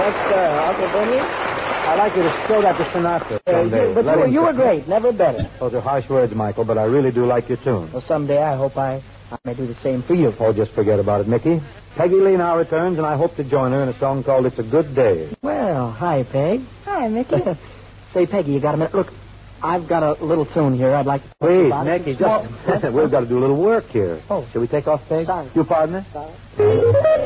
That's Uncle Benny. I'd like you to show that to Sinatra someday. But you were great. Never better. Those are harsh words, Michael, but I really do like your tune. Well, someday I hope I may do the same for you. Oh, just forget about it, Mickey. Peggy Lee now returns, and I hope to join her in a song called It's a Good Day. Well, hi, Peg. Hi, Mickey. Say, Peggy, you got a minute? Look, I've got a little tune here I'd like to talk Please, about. Mickey, just... We've got to do a little work here. Oh. Shall we take off, Peg? Sorry. You, partner? Sorry.